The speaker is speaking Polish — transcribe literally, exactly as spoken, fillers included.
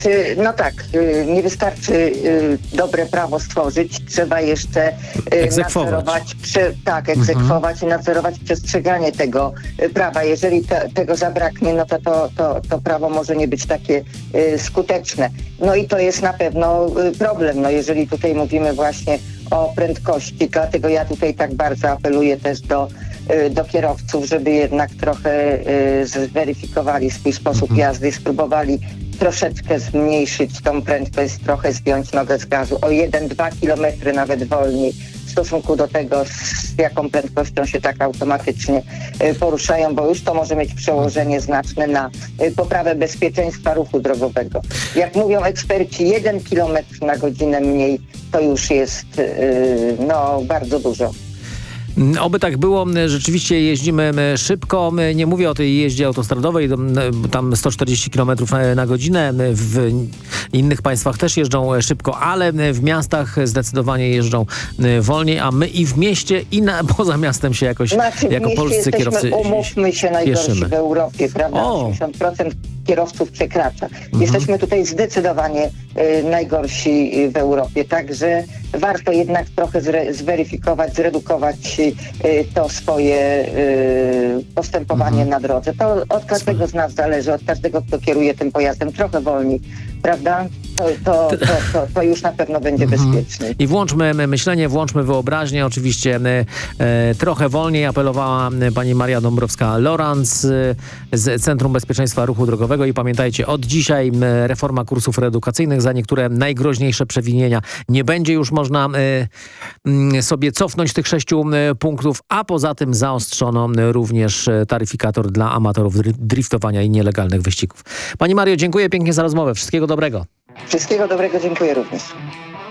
Y, No tak, y, nie wystarczy y, dobre prawo stworzyć, trzeba jeszcze y, Egzekwować. nadzorować, prze, tak, egzekwować Mhm. i nadzorować przestrzeganie tego y, prawa. Jeżeli te, tego zabraknie, no to to, to to prawo może nie być takie y, skuteczne. No i to jest na pewno y, problem, no jeżeli tutaj mówimy właśnie o prędkości, dlatego ja tutaj tak bardzo apeluję też do y, do kierowców, żeby jednak trochę y, zweryfikowali swój sposób Mhm. jazdy i spróbowali troszeczkę zmniejszyć tą prędkość, trochę zdjąć nogę z gazu o jeden dwa kilometry nawet wolniej w stosunku do tego, z jaką prędkością się tak automatycznie y, poruszają, bo już to może mieć przełożenie znaczne na y, poprawę bezpieczeństwa ruchu drogowego. Jak mówią eksperci, jeden kilometr na godzinę mniej to już jest y, no, bardzo dużo. Oby tak było. Rzeczywiście jeździmy szybko. Nie mówię o tej jeździe autostradowej, tam sto czterdzieści kilometrów na godzinę. W innych państwach też jeżdżą szybko, ale w miastach zdecydowanie jeżdżą wolniej, a my i w mieście, i na, poza miastem się jakoś Znaczy, w jako mieście polscy jesteśmy, kierowcy umówmy się, najgorsi spieszymy. w Europie, prawda? O! osiemdziesiąt procent kierowców przekracza. Mhm. Jesteśmy tutaj zdecydowanie y, najgorsi w Europie, także warto jednak trochę zre, zweryfikować, zredukować y, to swoje y, postępowanie Mhm. na drodze. To od każdego z nas zależy, od każdego, kto kieruje tym pojazdem, trochę wolniej, prawda? To, to, to, to, to już na pewno będzie Mhm. bezpieczniej. I włączmy myślenie, włączmy wyobraźnię. Oczywiście e, trochę wolniej apelowała pani Maria Dąbrowska-Lorenz e, z Centrum Bezpieczeństwa Ruchu Drogowego. I pamiętajcie, od dzisiaj m, reforma kursów reedukacyjnych. Za niektóre najgroźniejsze przewinienia nie będzie już można e, m, sobie cofnąć tych sześciu m, punktów, a poza tym zaostrzono m, również e, taryfikator dla amatorów dri- driftowania i nielegalnych wyścigów. Pani Mario, dziękuję pięknie za rozmowę. Wszystkiego dobrego. Wszystkiego dobrego, dziękuję również.